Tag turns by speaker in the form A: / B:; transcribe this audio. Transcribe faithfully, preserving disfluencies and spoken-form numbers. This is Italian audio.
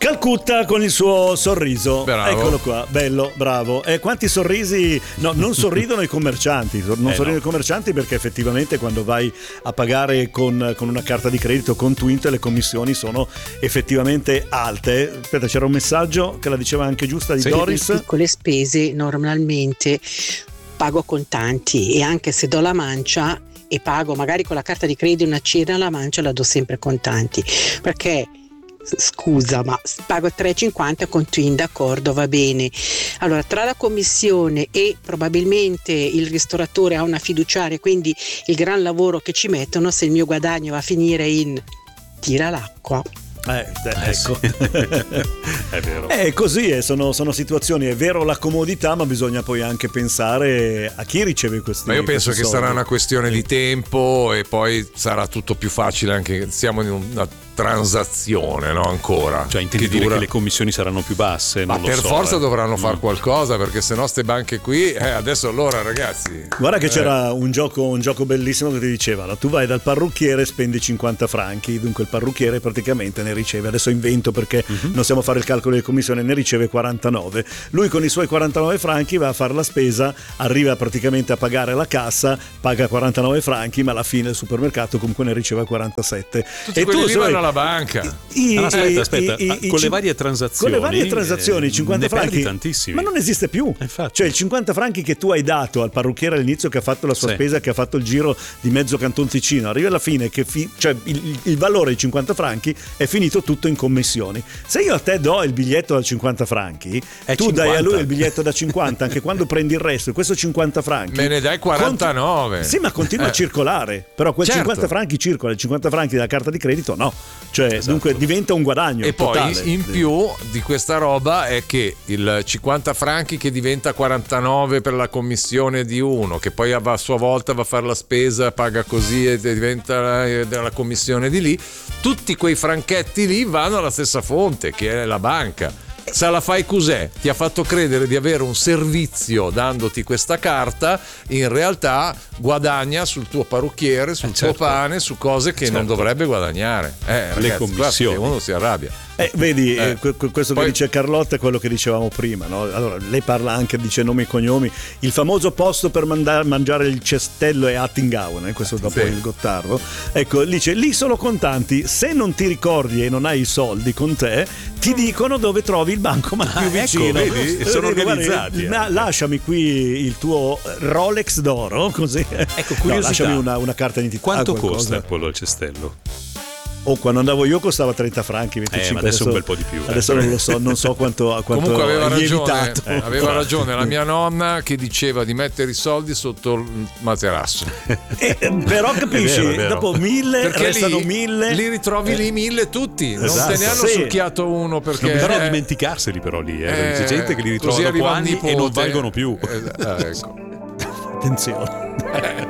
A: Calcutta con il suo sorriso.
B: Bravo.
A: Eccolo qua, bello, bravo. E quanti sorrisi? No, non sorridono i commercianti. Non
C: Eh,
A: sorridono
C: no.
A: i commercianti perché effettivamente quando vai a pagare con, con una carta di credito con Twint le commissioni sono effettivamente alte. Aspetta, c'era un messaggio che la diceva anche giusta di
C: Sì.
A: Doris.
D: Le piccole spese normalmente pago contanti, e anche se do la mancia e pago magari con la carta di credito una cena, la mancia la do sempre contanti, perché scusa ma pago tre e cinquanta con Twint, d'accordo, va bene. Allora, tra la commissione e probabilmente il ristoratore ha una fiduciaria, quindi il gran lavoro che ci mettono, se il mio guadagno va a finire in tira l'acqua.
A: Eh, eh, ecco.
C: È vero.
A: È così, eh, sono, sono situazioni, è vero la comodità, ma bisogna poi anche pensare a chi riceve questi.
B: Ma io penso
A: questi
B: che
A: soldi.
B: sarà una questione di tempo e poi sarà tutto più facile, anche siamo in una transazione, no? Ancora.
C: Cioè, intendi
B: Che
C: dire
B: dura-
C: che le commissioni saranno più basse?
B: Ma
C: Non lo
B: per
C: so,
B: forza
C: eh.
B: dovranno far
C: Mm.
B: qualcosa, perché sennò ste banche qui, eh, adesso allora ragazzi.
A: Guarda che
B: eh,
A: c'era un gioco, un gioco bellissimo che ti diceva: no, tu vai dal parrucchiere, spendi cinquanta franchi, dunque il parrucchiere praticamente ne riceve, adesso invento perché
C: Mhm.
A: non stiamo a fare il calcolo di commissione, ne riceve quarantanove. Lui con i suoi quarantanove franchi va a fare la spesa, arriva praticamente a pagare la cassa, paga quarantanove franchi, ma alla fine il supermercato comunque ne riceve quarantasette.
B: tutti quelli lì
A: se vai-
B: vanno alla banca.
A: I-
C: Ah, aspetta,
A: i-
C: aspetta,
A: i-
C: ah,
A: i-
C: con le
A: cin-
C: varie transazioni,
A: con le varie transazioni
C: eh,
A: cinquanta
C: ne perdi
A: franchi
C: tantissimi.
A: ma non esiste più.
C: Eh, infatti.
A: Cioè il cinquanta franchi che tu hai dato al parrucchiere all'inizio, che ha fatto la sua
C: Sì.
A: spesa, che ha fatto il giro di mezzo Canton Ticino, arriva alla fine che fi- cioè il, il valore di cinquanta franchi è finito tutto in commissioni. Se io a te do il biglietto da cinquanta franchi,
C: È
A: tu dai a
C: cinquanta.
A: lui il biglietto da cinquanta, anche quando prendi il resto, questo cinquanta franchi
B: Me ne dai quarantanove.
A: Conti- sì, ma continua
B: Eh.
A: a circolare. Però quel
B: Certo.
A: cinquanta franchi circola, il cinquanta franchi della carta di credito no. Cioè dunque diventa un guadagno
B: E poi
A: totale.
B: in più di questa roba è che il cinquanta franchi che diventa quarantanove per la commissione di uno, che poi va a sua volta va a fare la spesa, paga così e diventa la, la commissione di lì, tutti quei franchetti lì vanno alla stessa fonte, che è la banca. Se la fai cos'è? Ti ha fatto credere di avere un servizio dandoti questa carta, in realtà guadagna sul tuo parrucchiere, sul
C: Eh, certo.
B: tuo pane, su cose che non
C: Certo.
B: dovrebbe guadagnare. Eh, ragazzi,
C: commissioni.
B: guarda, uno si arrabbia.
A: Eh, vedi,
B: Eh.
A: eh, que- que- questo
B: Poi-
A: che dice Carlotta è quello che dicevamo prima, no? Allora, lei parla anche, dice nomi e cognomi. Il famoso posto per mandare, mangiare il cestello è Attingauen, eh? Questo dopo
B: Sì.
A: il Gottardo. Ecco, dice, lì sono contanti, se non ti ricordi e non hai i soldi con te, ti dicono dove trovi il bancomat
C: Ah,
A: più
C: ecco,
A: vicino.
C: vedi? Sono
A: Dico, guarda,
C: organizzati,
A: la-
C: eh.
A: lasciami qui il tuo Rolex d'oro, così.
C: Ecco,
A: No,
C: curiosità.
A: lasciami una, una carta d'identità.
C: Quanto
A: qualcosa.
C: costa quello al cestello?
A: O quando andavo io costava trenta franchi, venticinque.
C: Eh, ma adesso un bel po' di più, eh.
A: Adesso non lo so, non so quanto, a quanto
B: Comunque aveva
A: è
B: ragione,
A: lievitato.
B: eh, aveva ragione la mia nonna che diceva di mettere i soldi sotto il materasso.
A: Eh, però capisci,
C: È vero, è vero.
A: dopo mille
B: Perché
A: restano
B: lì,
A: mille.
B: li ritrovi
A: Eh,
B: lì mille tutti, non
A: Esatto,
B: te ne hanno
A: sì.
B: succhiato uno perché
C: Non bisogna
B: eh,
C: dimenticarseli però lì, eh, perché
B: eh,
C: c'è gente che li ritrova
B: così
C: dopo
B: arriva il
C: anni e non
B: nipote.
C: valgono più.
B: Eh, eh, ecco.
A: Attenzione.